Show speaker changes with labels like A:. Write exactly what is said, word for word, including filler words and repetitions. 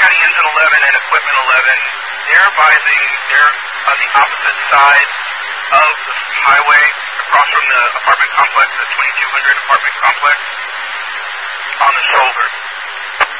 A: County Engine eleven and Equipment eleven, they're advising, they're on the opposite side of the highway, across from the apartment complex, the twenty-two hundred apartment complex, on the shoulder.